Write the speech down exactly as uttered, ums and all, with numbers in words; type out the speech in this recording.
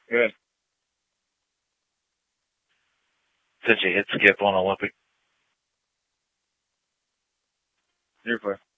Good. Did you hit skip on Olympic? You're clear.